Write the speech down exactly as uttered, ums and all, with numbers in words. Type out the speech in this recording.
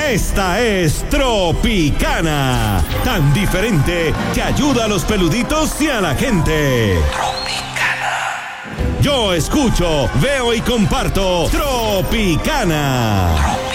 Esta es Tropicana, tan diferente que ayuda a los peluditos y a la gente. Tropicana. Yo escucho, veo y comparto Tropicana. Tropicana.